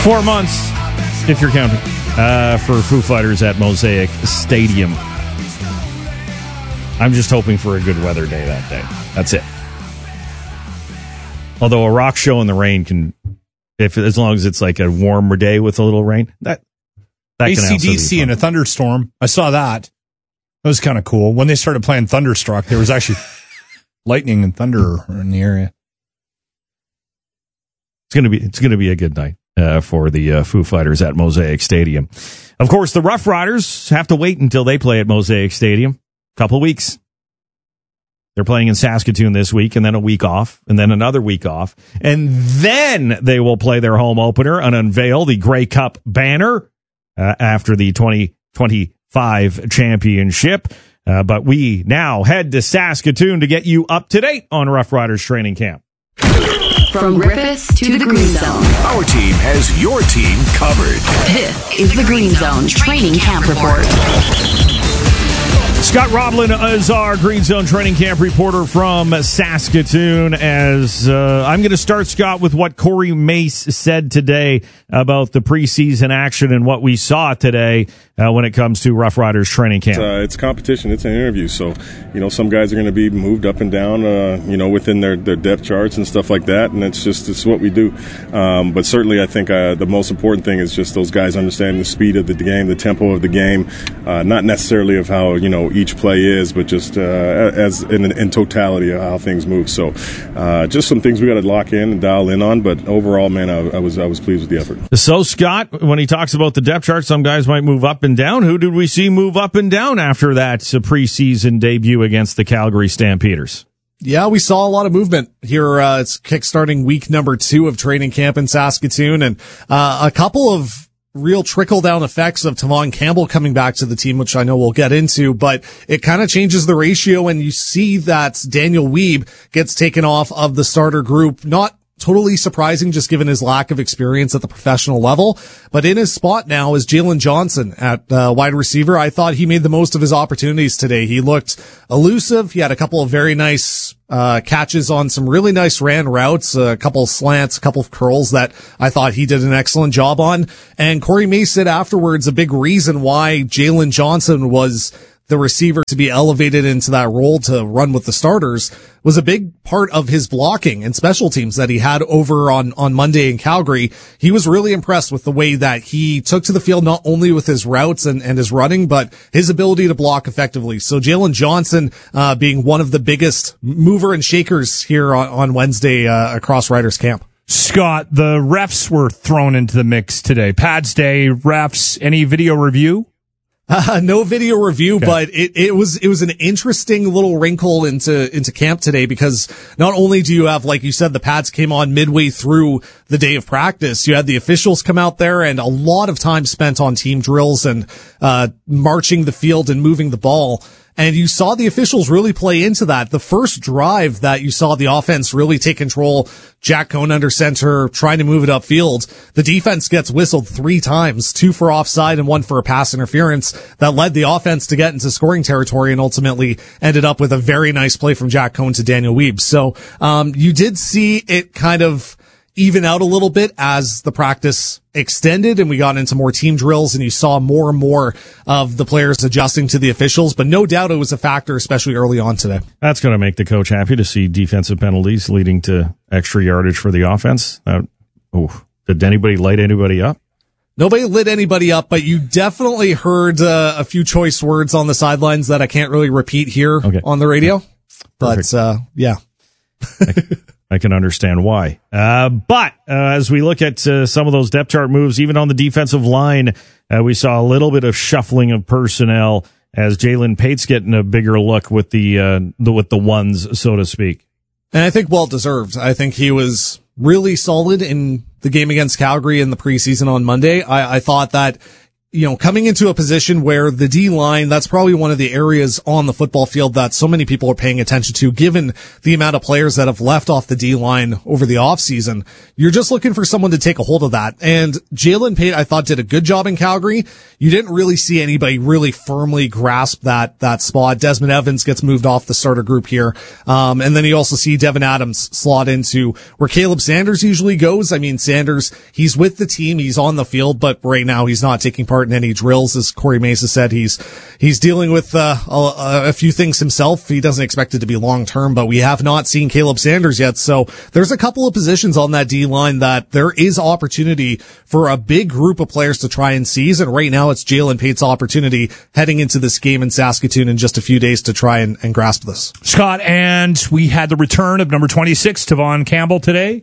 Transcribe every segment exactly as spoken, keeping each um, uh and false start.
Four months, if you're counting, uh, for Foo Fighters at Mosaic Stadium. I'm just hoping for a good weather day that day. That's it. Although a rock show in the rain can, if as long as it's like a warmer day with a little rain, that that can also be A C D C fun. in a thunderstorm. I saw that. That was kind of cool. When they started playing Thunderstruck, there was actually lightning and thunder in the area. It's gonna be it's gonna be a good night uh, for the uh, Foo Fighters at Mosaic Stadium. Of course, the Rough Riders have to wait until they play at Mosaic Stadium. A couple weeks. They're playing in Saskatoon this week, and then a week off, and then another week off, and then they will play their home opener and unveil the Grey Cup banner uh, after the twenty twenty-five championship. Uh, but we now head to Saskatoon to get you up to date on Rough Riders training camp. From Griffiths to the Green Zone. Our team has your team covered. This is the Green Zone Training Camp Report. Scott Roblin is our Green Zone Training Camp reporter from Saskatoon. As uh, I'm going to start, Scott, with what Corey Mace said today about the preseason action and what we saw today uh, when it comes to Rough Riders training camp. Uh, it's competition. It's an interview. So, you know, some guys are going to be moved up and down, uh, you know, within their, their depth charts and stuff like that. And it's just it's what we do. Um, but certainly I think uh, the most important thing is just those guys understanding the speed of the game, the tempo of the game, uh, not necessarily of how, you know, each play is, but just uh, as in, in totality of how things move. So uh, just some things we got to lock in and dial in on. But overall, man, I, I was I was pleased with the effort. So, Scott, when he talks about the depth chart, some guys might move up and down. Who did we see move up and down after that uh, preseason debut against the Calgary Stampeders? Yeah, we saw a lot of movement here. Uh, it's kickstarting week number two of training camp in Saskatoon, and uh, a couple of real trickle-down effects of Tavon Campbell coming back to the team, which I know we'll get into, but it kind of changes the ratio, and you see that Daniel Wiebe gets taken off of the starter group. Not totally surprising, just given his lack of experience at the professional level. But in his spot now is Jalen Johnson at uh, wide receiver. I thought he made the most of his opportunities today. He looked elusive. He had a couple of very nice uh catches on some really nice ran routes, a couple of slants, a couple of curls that I thought he did an excellent job on. And Corey Mace said afterwards a big reason why Jalen Johnson was the receiver to be elevated into that role to run with the starters was a big part of his blocking and special teams that he had over on, on Monday in Calgary. He was really impressed with the way that he took to the field, not only with his routes and, and his running, but his ability to block effectively. So Jalen Johnson, uh, being one of the biggest mover and shakers here on, on Wednesday, uh, across Riders camp. Scott, the refs were thrown into the mix today. Pads Day, refs, any video review? Uh, no video review, okay. but it, it was, it was an interesting little wrinkle into, into camp today, because not only do you have, like you said, the pads came on midway through the day of practice, you had the officials come out there and a lot of time spent on team drills and, uh, marching the field and moving the ball. And you saw the officials really play into that. The first drive that you saw the offense really take control, Jack Cohn under center, trying to move it upfield. The defense gets whistled three times, two for offside and one for a pass interference that led the offense to get into scoring territory and ultimately ended up with a very nice play from Jack Cohn to Daniel Wiebe. So, um, you did see it kind of even out a little bit as the practice extended and we got into more team drills, and you saw more and more of the players adjusting to the officials. But no doubt it was a factor, especially early on today. That's going to make the coach happy to see defensive penalties leading to extra yardage for the offense. Uh, oh, did anybody light anybody up? Nobody lit anybody up, but you definitely heard uh, a few choice words on the sidelines that I can't really repeat here okay. on the radio. But uh, yeah. I can understand why. Uh, but uh, as we look at uh, some of those depth chart moves, even on the defensive line, uh, we saw a little bit of shuffling of personnel as Jalen Pate's getting a bigger look with the, uh, the with the ones, so to speak. And I think well deserved. I think he was really solid in the game against Calgary in the preseason on Monday. I, I thought that you know, coming into a position where the D line, that's probably one of the areas on the football field that so many people are paying attention to, given the amount of players that have left off the D line over the offseason. You're just looking for someone to take a hold of that. And Jalen Pate, I thought, did a good job in Calgary. You didn't really see anybody really firmly grasp that, that spot. Desmond Evans gets moved off the starter group here. Um, and then you also see Devin Adams slot into where Caleb Sanders usually goes. I mean, Sanders, he's with the team, he's on the field, but right now he's not taking part in any drills. As Corey Mesa said, he's he's dealing with uh, a, a few things himself. He doesn't expect it to be long term, but we have not seen Caleb Sanders yet. So there's a couple of positions on that D line that there is opportunity for a big group of players to try and seize. And right now it's Jalen Pate's opportunity heading into this game in Saskatoon in just a few days to try and, and grasp this. Scott, and we had the return of number twenty-six, Tavon Campbell, today.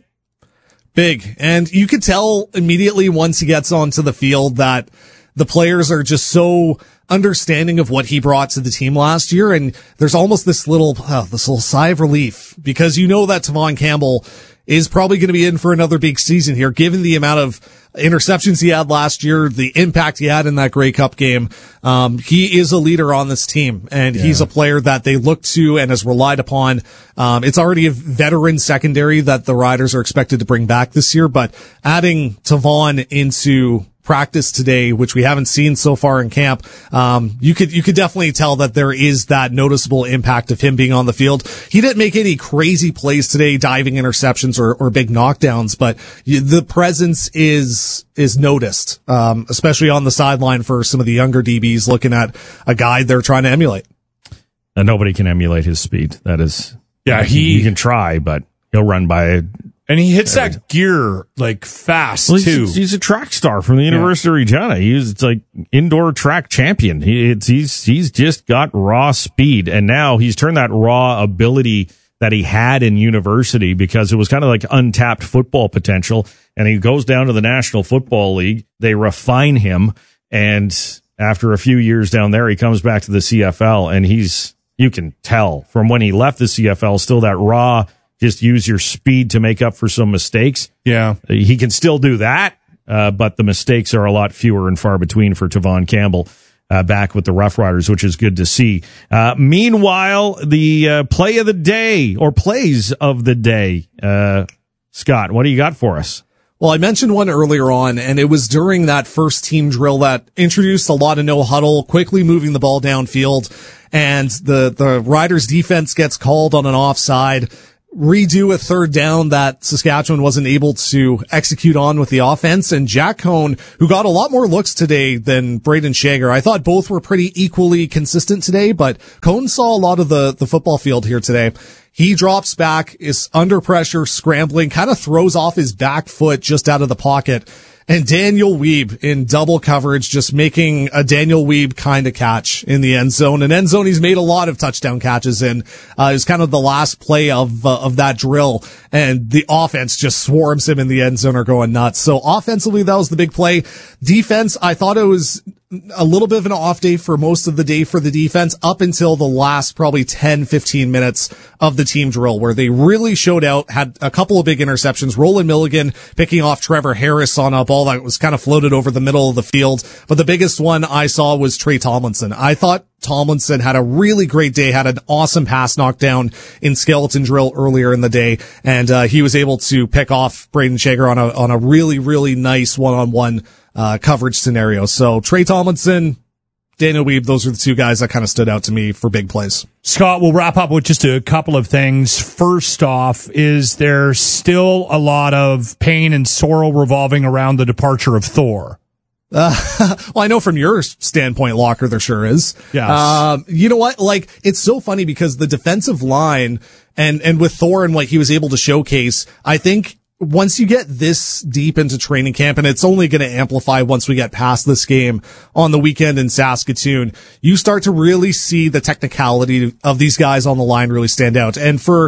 Big. And you could tell immediately once he gets onto the field that the players are just so understanding of what he brought to the team last year. And there's almost this little, uh, this little sigh of relief because you know that Tavon Campbell is probably going to be in for another big season here, given the amount of interceptions he had last year, the impact he had in that Grey Cup game. Um, he is a leader on this team, and yeah. he's a player that they look to and has relied upon. Um, it's already a veteran secondary that the Riders are expected to bring back this year, but adding Tavon into practice today, which we haven't seen so far in camp, um, you could you could definitely tell that there is that noticeable impact of him being on the field. He didn't make any crazy plays today, diving interceptions or, or big knockdowns, but the presence is is noticed, um, especially on the sideline for some of the younger D Bs looking at a guy they're trying to emulate. And nobody can emulate his speed. That is, yeah, he, he can try, but he'll run by. And he hits that gear like fast, well, too. He's, he's a track star from the University yeah. of Regina. He's it's like indoor track champion. He, it's, he's he's just got raw speed, and now he's turned that raw ability that he had in university because it was kind of like untapped football potential. And he goes down to the National Football League. They refine him, and after a few years down there, he comes back to the C F L, and he's you can tell from when he left the C F L, still that raw. Just use your speed to make up for some mistakes. Yeah. He can still do that, uh, but the mistakes are a lot fewer and far between for Tavon Campbell uh, back with the Rough Riders, which is good to see. Uh, meanwhile, the uh, play of the day, or plays of the day, uh, Scott, what do you got for us? Well, I mentioned one earlier on, and it was during that first team drill that introduced a lot of no huddle, quickly moving the ball downfield, and the, the Riders defense gets called on an offside. Redo a third down that Saskatchewan wasn't able to execute on with the offense. And Jack Cohn, who got a lot more looks today than Braden Shager. I thought both were pretty equally consistent today, but Cohn saw a lot of the, the football field here today. He drops back, is under pressure, scrambling, kind of throws off his back foot just out of the pocket. And Daniel Weeb in double coverage, just making a Daniel Weeb kind of catch in the end zone. An end zone he's made a lot of touchdown catches in. Uh, it was kind of the last play of uh, of that drill, and the offense just swarms him in the end zone or going nuts. So offensively, that was the big play. Defense, I thought it was a little bit of an off day for most of the day for the defense up until the last probably ten, fifteen minutes of the team drill where they really showed out, had a couple of big interceptions. Roland Milligan picking off Trevor Harris on a ball that was kind of floated over the middle of the field. But the biggest one I saw was Trey Tomlinson. I thought Tomlinson had a really great day, had an awesome pass knockdown in skeleton drill earlier in the day, and uh, he was able to pick off Braden Shager on a on a really, really nice one-on-one Uh, coverage scenario. So Trey Tomlinson, Daniel Weeb, those are the two guys that kind of stood out to me for big plays. Scott, we'll wrap up with just a couple of things. First off, is there still a lot of pain and sorrow revolving around the departure of Thor? Uh, well, I know from your standpoint, Locker, there sure is. Yes. Um, you know what? Like, it's so funny because the defensive line and, and with Thor and what he was able to showcase, I think once you get this deep into training camp, and it's only going to amplify once we get past this game on the weekend in Saskatoon, you start to really see the technicality of these guys on the line really stand out. And for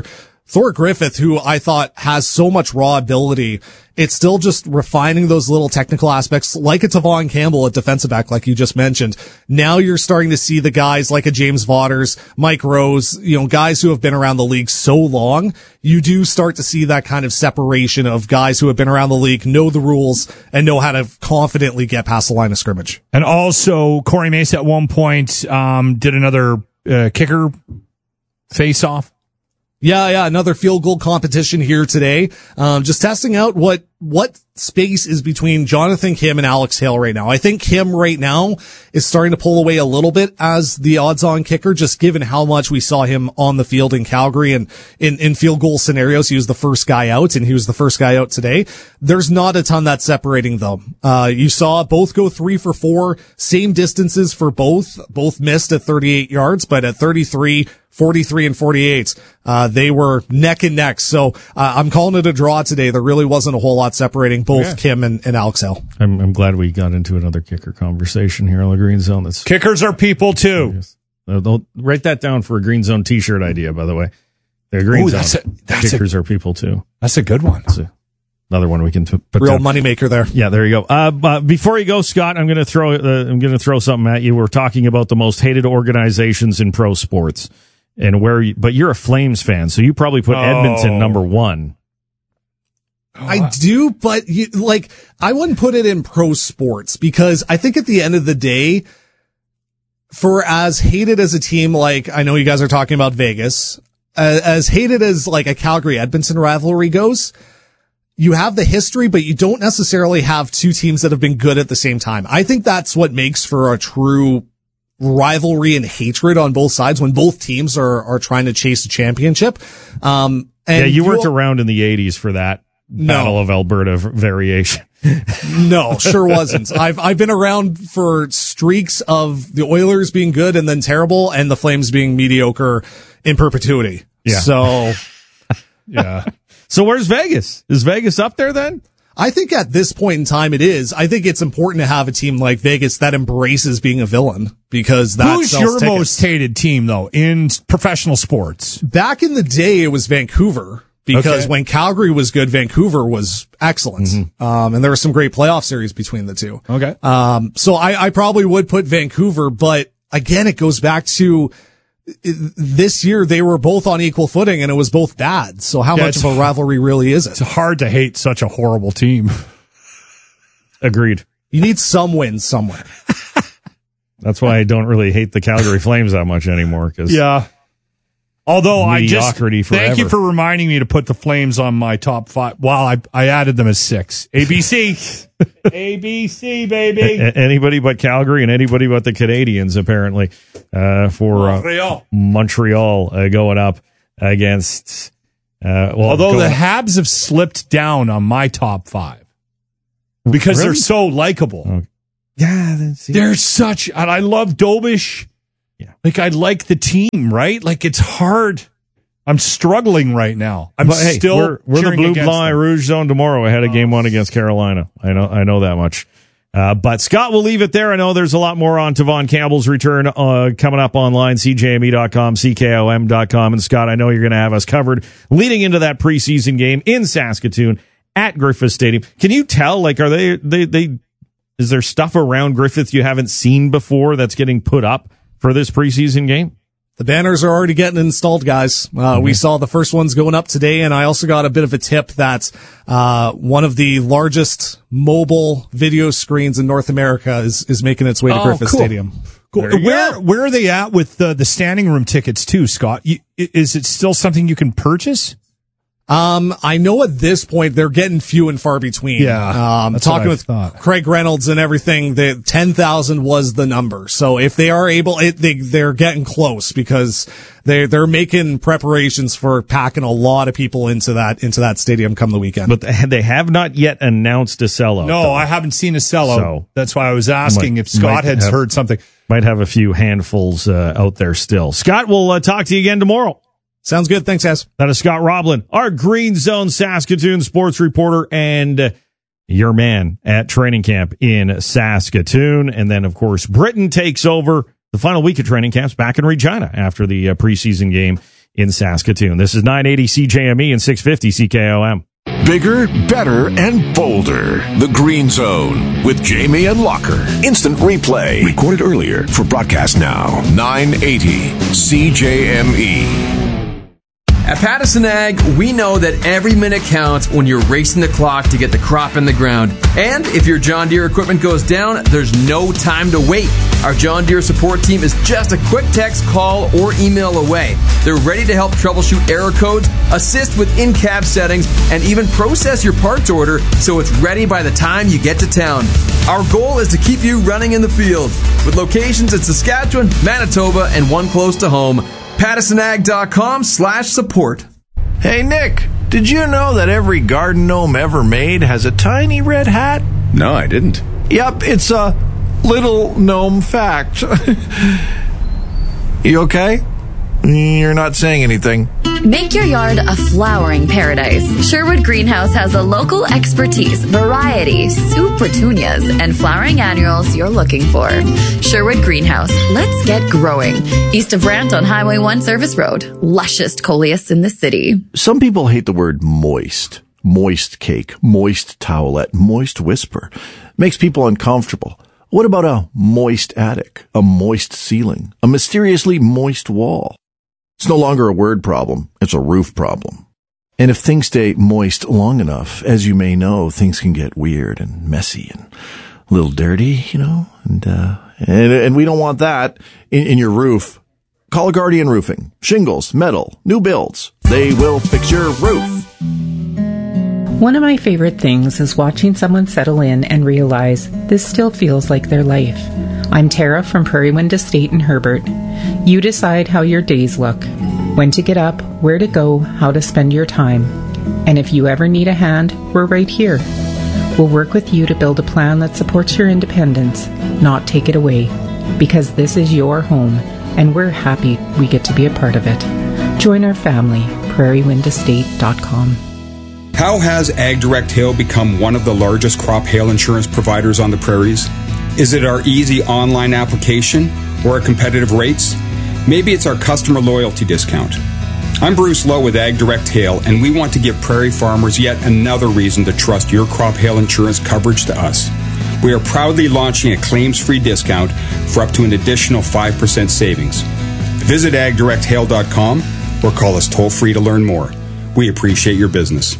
Thor Griffith, who I thought has so much raw ability, it's still just refining those little technical aspects like a Tavon Campbell at defensive back, like you just mentioned. Now you're starting to see the guys like a James Vaughters, Mike Rose, you know, guys who have been around the league so long. You do start to see that kind of separation of guys who have been around the league, know the rules, and know how to confidently get past the line of scrimmage. And also, Corey Mace at one point um, did another uh, kicker face-off. Yeah, yeah, another field goal competition here today. Um, just testing out what, what space is between Jonathan Kim and Alex Hale right now. I think Kim right now is starting to pull away a little bit as the odds-on kicker, just given how much we saw him on the field in Calgary and in, in field goal scenarios. He was the first guy out, and he was the first guy out today. There's not a ton that's separating them. Uh, you saw both go three for four, same distances for both. Both missed at thirty-eight yards, but at thirty-three, forty-three and forty-eight, uh, they were neck and neck. So, uh, I'm calling it a draw today. There really wasn't a whole lot separating both yeah. Kim and, and Alex Hale. I'm, I'm glad we got into another kicker conversation here on the Green Zone. That's Kickers are people too. Yes. Uh, they'll write that down for a Green Zone t-shirt idea, by the way. The Green Ooh, Zone. That's a, that's Kickers a, are people too. That's a good one. That's a, another one we can t- put Real down. moneymaker there. Yeah, there you go. Uh, uh, before you go, Scott, I'm going to throw, uh, I'm going to throw something at you. We're talking about the most hated organizations in pro sports. And where, you, but you're a Flames fan, so you probably put oh. Edmonton number one. I do, but you, like, I wouldn't put it in pro sports because I think at the end of the day, for as hated as a team, like, I know you guys are talking about Vegas, uh, as hated as like a Calgary Edmonton rivalry goes, you have the history, but you don't necessarily have two teams that have been good at the same time. I think that's what makes for a true rivalry and hatred on both sides when both teams are, are trying to chase a championship. Um, and yeah, you weren't around in the eighties for that no. Battle of Alberta variation. No, sure wasn't. I've, I've been around for streaks of the Oilers being good and then terrible and the Flames being mediocre in perpetuity. Yeah. So, yeah. So where's Vegas? Is Vegas up there then? I think at this point in time it is. I think it's important to have a team like Vegas that embraces being a villain because that Who's sells your tickets. most hated team though in professional sports? Back in the day, it was Vancouver because Okay. when Calgary was good, Vancouver was excellent. Mm-hmm. Um, and there were some great playoff series between the two. Okay. Um, so I, I probably would put Vancouver, but again, it goes back to this year they were both on equal footing and it was both bad. So how Yeah, much of a rivalry really is it? It's hard to hate such a horrible team. Agreed. You need some wins somewhere. That's why I don't really hate the Calgary Flames that much anymore. Cause Yeah. Although I just, mediocrity forever. thank you for reminding me to put the Flames on my top five. Well, I, I added them as six. A B C. A B C, baby. A- anybody but Calgary and anybody but the Canadians, apparently, uh, for uh, Montreal, Montreal uh, going up against. Uh, well, Although going, the Habs have slipped down on my top five because Really? they're so likable. Okay. yeah, that's, They're such, and I love Dobish. Yeah. Like, I like the team, right? Like, it's hard. I'm struggling right now. I'm but, hey, still we're, we're the cheering Blue against Blanc them. Rouge zone tomorrow ahead of game one against Carolina. I know, I know that much. Uh, but Scott will leave it there. I know there's a lot more on Tavon Campbell's return, uh, coming up online, C J M E dot com, C K O M dot com. And Scott, I know you're going to have us covered leading into that preseason game in Saskatoon at Griffith Stadium. Can you tell, like, are they, they, they, is there stuff around Griffith you haven't seen before that's getting put up for this preseason game? The banners are already getting installed, guys. Uh, mm-hmm. We saw the first ones going up today, and I also got a bit of a tip that uh one of the largest mobile video screens in North America is is making its way to Oh, Griffith cool. Stadium. Cool. Where where are they at with the, the standing room tickets too, Scott? You, is it still something you can purchase? Um, I know at this point they're getting few and far between. Yeah, Um, that's what talking I with thought. Craig Reynolds and everything, the ten thousand was the number. So if they are able, it, they, they're getting close because they, they're making preparations for packing a lot of people into that, into that stadium come the weekend. But they have not yet announced a sellout. No, though. I haven't seen a sellout. So, That's why I was asking might- if Scott might had have- heard something. Might have a few handfuls uh, out there still. Scott, we'll uh, talk to you again tomorrow. Sounds good. Thanks, guys. That is Scott Roblin, our Green Zone Saskatoon sports reporter and uh, your man at training camp in Saskatoon. And then, of course, Britain takes over the final week of training camps back in Regina after the uh, preseason game in Saskatoon. This is nine eighty C J M E and six fifty C K O M. Bigger, better, and bolder. The Green Zone with Jamie and Locker. Instant replay. Recorded earlier for broadcast now. nine eighty C J M E. At Pattison Ag, we know that every minute counts when you're racing the clock to get the crop in the ground. And if your John Deere equipment goes down, there's no time to wait. Our John Deere support team is just a quick text, call, or email away. They're ready to help troubleshoot error codes, assist with in-cab settings, and even process your parts order so it's ready by the time you get to town. Our goal is to keep you running in the field. With locations in Saskatchewan, Manitoba, and one close to home, pattisonag.com slash support. Hey, Nick, did you know that every garden gnome ever made has a tiny red hat? No, I didn't. Yep, it's a little gnome fact. You okay? You're not saying anything. Make your yard a flowering paradise. Sherwood Greenhouse has the local expertise, variety, super petunias, and flowering annuals you're looking for. Sherwood Greenhouse. Let's get growing. East of Brant on Highway one Service Road. Lushest coleus in the city. Some people hate the word moist. Moist cake, moist towelette, moist whisper. Makes people uncomfortable. What about a moist attic, a moist ceiling, a mysteriously moist wall? It's no longer a word problem, it's a roof problem. And if things stay moist long enough, as you may know, things can get weird and messy and a little dirty, you know, and uh, and, and we don't want that in, in your roof. Call Guardian Roofing. Shingles, metal, new builds. They will fix your roof. One of my favorite things is watching someone settle in and realize this still feels like their life. I'm Tara from Prairie Wind Estate in Herbert. You decide how your days look, when to get up, where to go, how to spend your time. And if you ever need a hand, we're right here. We'll work with you to build a plan that supports your independence, not take it away. Because this is your home, and we're happy we get to be a part of it. Join our family, prairie wind estate dot com. How has AgDirect Hail become one of the largest crop hail insurance providers on the prairies? Is it our easy online application or our competitive rates? Maybe it's our customer loyalty discount. I'm Bruce Lowe with AgDirect Hail, and we want to give prairie farmers yet another reason to trust your crop hail insurance coverage to us. We are proudly launching a claims-free discount for up to an additional five percent savings. Visit ag direct hail dot com or call us toll-free to learn more. We appreciate your business.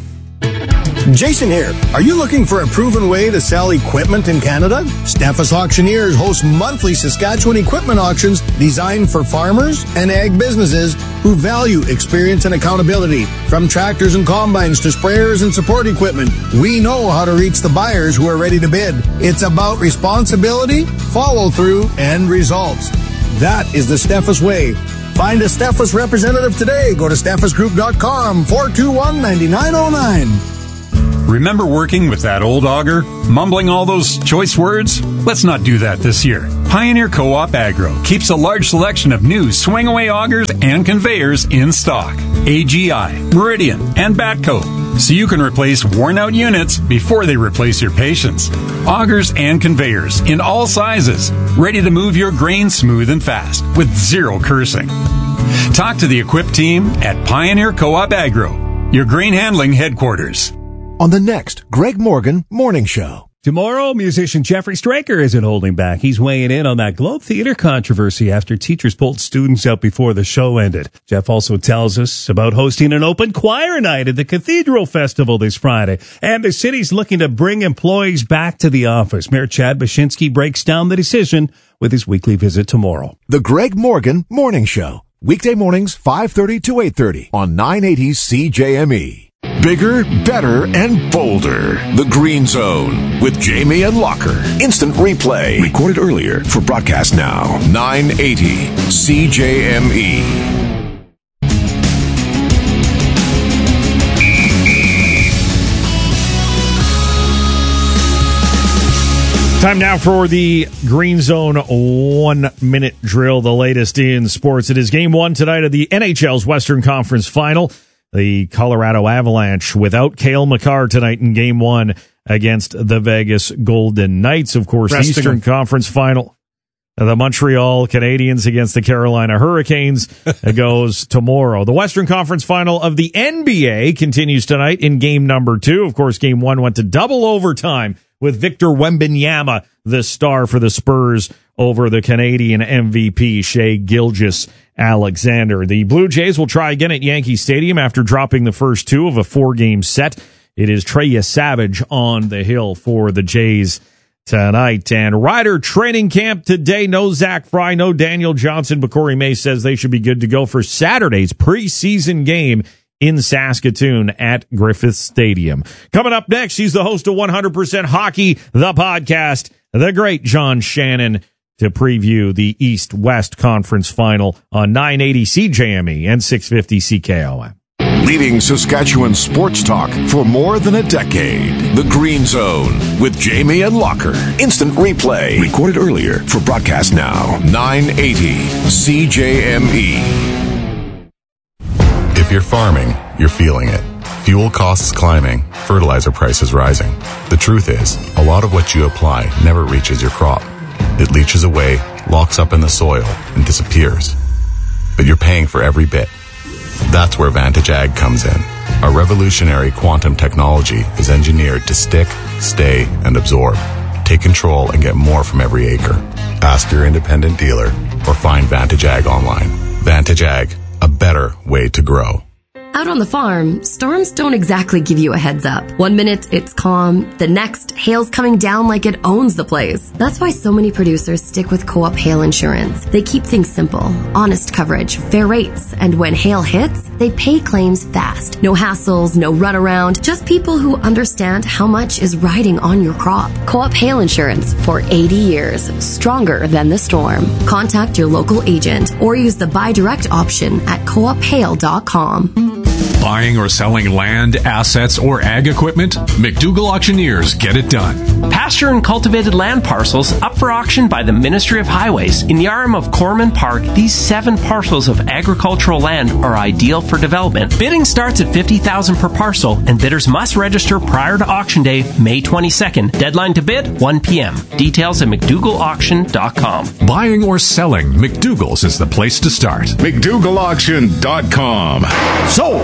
Jason here. Are you looking for a proven way to sell equipment in Canada? Steffes Auctioneers hosts monthly Saskatchewan equipment auctions designed for farmers and ag businesses who value experience and accountability. From tractors and combines to sprayers and support equipment, we know how to reach the buyers who are ready to bid. It's about responsibility, follow-through, and results. That is the Steffes way. Find a Steffes representative today. Go to steffes group dot com, four two one, nine nine zero nine. Remember working with that old auger? Mumbling all those choice words? Let's not do that this year. Pioneer Co-op Agro keeps a large selection of new swing-away augers and conveyors in stock. A G I, Meridian, and Batco. So you can replace worn-out units before they replace your patience. Augers and conveyors in all sizes. Ready to move your grain smooth and fast with zero cursing. Talk to the equipped team at Pioneer Co-op Agro, your grain handling headquarters. On the next Greg Morgan Morning Show. Tomorrow, musician Jeffrey Straker isn't holding back. He's weighing in on that Globe Theatre controversy after teachers pulled students out before the show ended. Jeff also tells us about hosting an open choir night at the Cathedral Festival this Friday. And the city's looking to bring employees back to the office. Mayor Chad Baczynski breaks down the decision with his weekly visit tomorrow. The Greg Morgan Morning Show. Weekday mornings, five thirty to eight thirty on nine eighty C J M E. Bigger, better, and bolder. The Green Zone with Jamie and Locker. Instant replay. Recorded earlier for broadcast now. nine eighty C J M E. Time now for the Green Zone one-minute drill, the latest in sports. It is game one tonight of the N H L's Western Conference Final. The Colorado Avalanche without Cale Makar tonight in game one against the Vegas Golden Knights. Of course, the Eastern Conference Final. The Montreal Canadiens against the Carolina Hurricanes goes tomorrow. The Western Conference Final of the N B A continues tonight in game number two. Of course, game one went to double overtime with Victor Wembanyama, the star for the Spurs, over the Canadian M V P Shai Gilgeous-Alexander. The Blue Jays will try again at Yankee Stadium after dropping the first two of a four-game set. It is Trey Savage on the hill for the Jays tonight. And Rider training camp today. No Zach Fry, no Daniel Johnson, but Corey May says they should be good to go for Saturday's preseason game in Saskatoon at Griffith Stadium. Coming up next, he's the host of one hundred percent Hockey, the podcast, the great John Shannon, to preview the East-West Conference Final on nine eighty C J M E and six fifty C K O M. Leading Saskatchewan sports talk for more than a decade. The Green Zone with Jamie and Locker. Instant replay. Recorded earlier for broadcast now. nine eighty C J M E. If you're farming, you're feeling it. Fuel costs climbing, fertilizer prices rising. The truth is, a lot of what you apply never reaches your crop. It leaches away, locks up in the soil, and disappears. But you're paying for every bit. That's where Vantage Ag comes in. Our revolutionary quantum technology is engineered to stick, stay, and absorb. Take control and get more from every acre. Ask your independent dealer or find Vantage Ag online. Vantage Ag, a better way to grow. Out on the farm, storms don't exactly give you a heads up. One minute it's calm, the next, hail's coming down like it owns the place. That's why so many producers stick with Co-op Hail Insurance. They keep things simple, honest coverage, fair rates, and when hail hits, they pay claims fast. No hassles, no runaround, just people who understand how much is riding on your crop. Co-op Hail Insurance for eighty years, stronger than the storm. Contact your local agent or use the buy direct option at co op hail dot com. Buying or selling land, assets, or ag equipment? McDougall Auctioneers get it done. Pasture and cultivated land parcels up for auction by the Ministry of Highways. In the R M of Corman Park, these seven parcels of agricultural land are ideal for development. Bidding starts at fifty thousand dollars per parcel, and bidders must register prior to auction day, May twenty-second. Deadline to bid, one p.m. Details at mcdougall auction dot com. Buying or selling, McDougall's is the place to start. mcdougall auction dot com. So,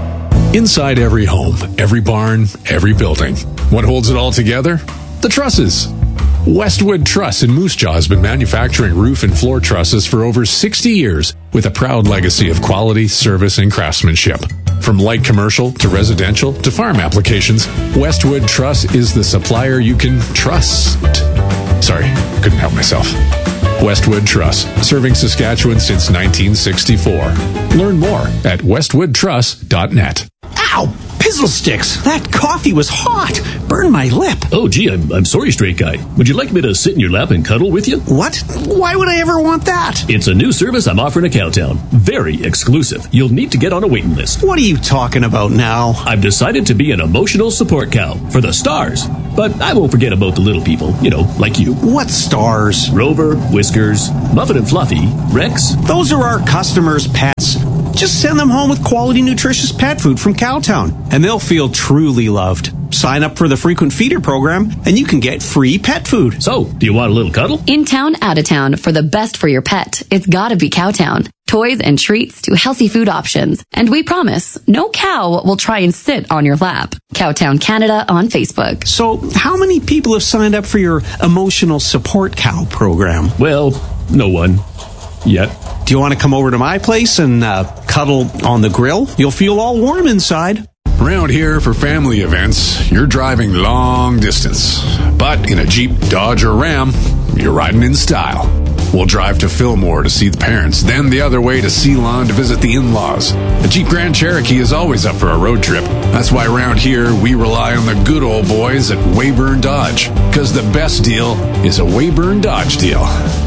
inside every home, every barn, every building, what holds it all together? The trusses. Westwood Truss in Moose Jaw has been manufacturing roof and floor trusses for over sixty years with a proud legacy of quality, service, and craftsmanship. From light commercial to residential to farm applications, Westwood Truss is the supplier you can trust. Sorry, couldn't help myself. Westwood Truss, serving Saskatchewan since nineteen sixty-four. Learn more at westwood truss dot net. Ow! Pizzle sticks! That coffee was hot! Burned my lip! Oh, gee, I'm, I'm sorry, straight guy. Would you like me to sit in your lap and cuddle with you? What? Why would I ever want that? It's a new service I'm offering at Cowtown. Very exclusive. You'll need to get on a waiting list. What are you talking about now? I've decided to be an emotional support cow for the stars. But I won't forget about the little people, you know, like you. What stars? Rover, Whiskers, Muffin and Fluffy, Rex. Those are our customers' pets. Just send them home with quality, nutritious pet food from Cowtown, and they'll feel truly loved. Sign up for the Frequent Feeder program, and you can get free pet food. So, do you want a little cuddle? In town, out of town, for the best for your pet, it's gotta be Cowtown. Toys and treats to healthy food options. And we promise, no cow will try and sit on your lap. Cowtown Canada on Facebook. So, how many people have signed up for your emotional support cow program? Well, no one. Yet. Do you want to come over to my place and uh, cuddle on the grill? You'll feel all warm inside. Around here for family events, you're driving long distance. But in a Jeep, Dodge, or Ram, you're riding in style. We'll drive to Fillmore to see the parents, then the other way to Ceylon to visit the in-laws. The Jeep Grand Cherokee is always up for a road trip. That's why around here, we rely on the good old boys at Weyburn Dodge. Because the best deal is a Weyburn Dodge deal.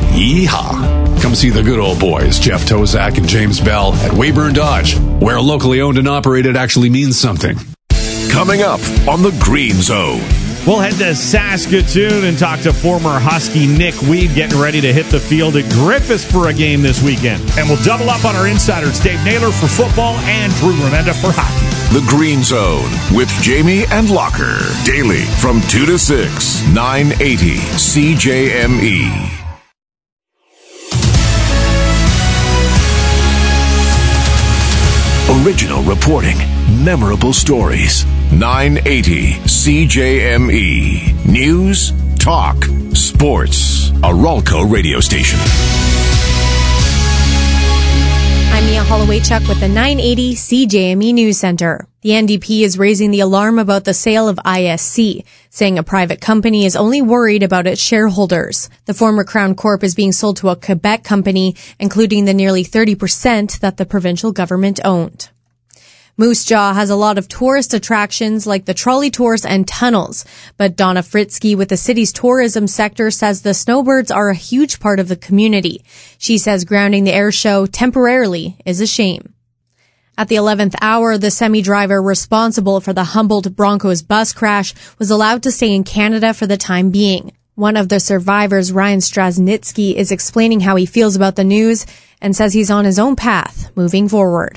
Yeehaw! Come see the good old boys, Jeff Tozak and James Bell at Weyburn Dodge, where locally owned and operated actually means something. Coming up on the Green Zone. We'll head to Saskatoon and talk to former Husky Nick Weed getting ready to hit the field at Griffiths for a game this weekend. And we'll double up on our insiders, Dave Naylor for football and Drew Remenda for hockey. The Green Zone with Jamie and Locker. Daily from two to six, nine eighty C J M E. Original reporting. Memorable stories. nine eighty C J M E. News, talk, sports. A Ralco radio station. I'm Mia Holloway-Chuck with the nine eighty C J M E News Center. The N D P is raising the alarm about the sale of I S C, saying a private company is only worried about its shareholders. The former Crown Corp is being sold to a Quebec company, including the nearly thirty percent that the provincial government owned. Moose Jaw has a lot of tourist attractions like the trolley tours and tunnels, but Donna Fritzky with the city's tourism sector says the snowbirds are a huge part of the community. She says grounding the air show temporarily is a shame. At the eleventh hour, the semi-driver responsible for the Humboldt Broncos bus crash was allowed to stay in Canada for the time being. One of the survivors, Ryan Strasnitsky, is explaining how he feels about the news and says he's on his own path moving forward.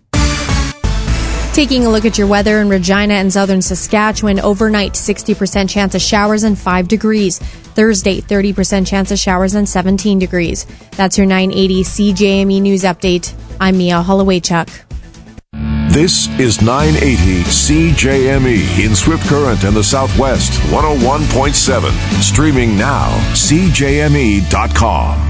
Taking a look at your weather in Regina and southern Saskatchewan, overnight sixty percent chance of showers and five degrees. Thursday, thirty percent chance of showers and seventeen degrees. That's your nine eighty C J M E News Update. I'm Mia Holloway-Chuck. This is nine eighty C J M E in Swift Current and the Southwest, one oh one point seven. Streaming now, C J M E dot com.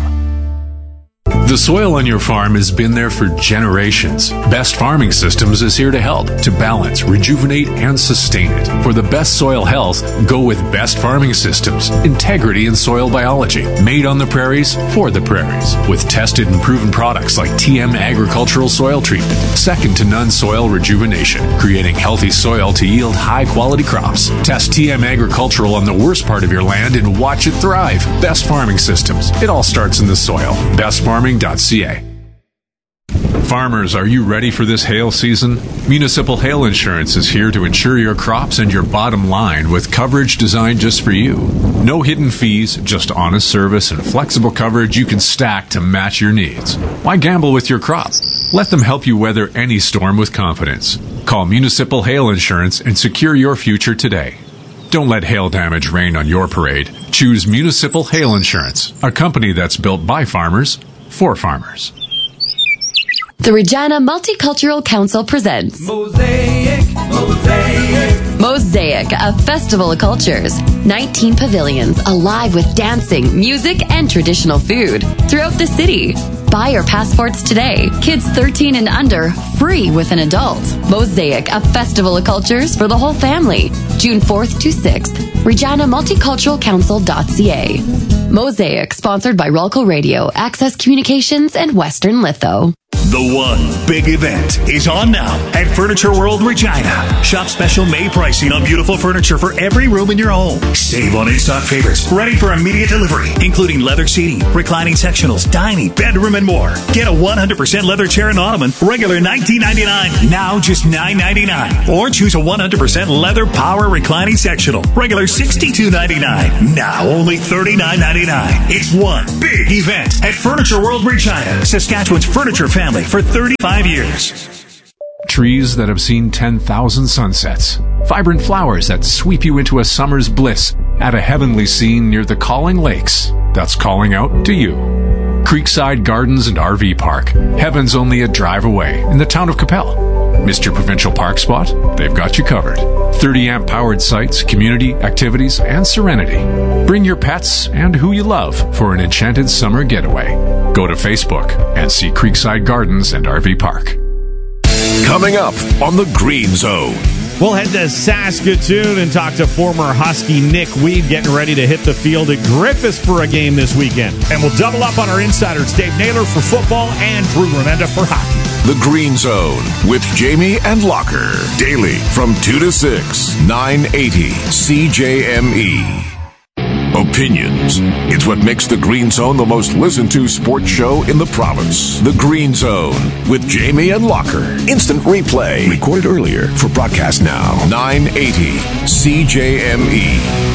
The soil on your farm has been there for generations. Best Farming Systems is here to help, to balance, rejuvenate, and sustain it. For the best soil health, go with Best Farming Systems. Integrity in soil biology. Made on the prairies, for the prairies. With tested and proven products like T M Agricultural Soil Treatment. Second to none soil rejuvenation. Creating healthy soil to yield high-quality crops. Test T M Agricultural on the worst part of your land and watch it thrive. Best Farming Systems. It all starts in the soil. Best Farming dot C A. Farmers, are you ready for this hail season? Municipal Hail Insurance is here to insure your crops and your bottom line with coverage designed just for you. No hidden fees, just honest service and flexible coverage you can stack to match your needs. Why gamble with your crop? Let them help you weather any storm with confidence. Call Municipal Hail Insurance and secure your future today. Don't let hail damage rain on your parade. Choose Municipal Hail Insurance, a company that's built by farmers for farmers. The Regina Multicultural Council presents Mosaic, Mosaic. Mosaic, a festival of cultures. nineteen pavilions alive with dancing, music, and traditional food throughout the city. Buy your passports today. Kids thirteen and under, free with an adult. Mosaic, a festival of cultures for the whole family. June fourth to sixth. Regina Multicultural Council dot C A. Mosaic, sponsored by Ralco Radio, Access Communications, and Western Litho. The one big event is on now at Furniture World Regina. Shop special May pricing on beautiful furniture for every room in your home. Save on in-stock favorites, ready for immediate delivery, including leather seating, reclining sectionals, dining, bedroom, and more. Get a one hundred percent leather chair and ottoman, regular nineteen ninety-nine, now just nine ninety-nine. Or choose a one hundred percent leather power reclining sectional, regular sixty-two ninety-nine, now only thirty-nine ninety-nine. It's one big event at Furniture World Regina, Saskatchewan's furniture family for thirty-five years. Trees that have seen ten thousand sunsets. Vibrant flowers that sweep you into a summer's bliss at a heavenly scene near the Calling Lakes that's calling out to you. Creekside Gardens and R V Park. Heaven's only a drive away in the town of Capel. Missed your provincial park spot? They've got you covered. thirty amp powered sites, community, activities, and serenity. Bring your pets and who you love for an enchanted summer getaway. Go to Facebook and see Creekside Gardens and R V Park. Coming up on the Green Zone. We'll head to Saskatoon and talk to former Husky Nick Weed getting ready to hit the field at Griffiths for a game this weekend. And we'll double up on our insiders, Dave Naylor for football and Drew Remenda for hockey. The Green Zone with Jamie and Locker. Daily from two to six, nine eighty C J M E. Opinions. It's what makes the Green Zone the most listened to sports show in the province. The Green Zone with Jamie and Locker. Instant replay. Recorded earlier for broadcast now. nine eighty C J M E.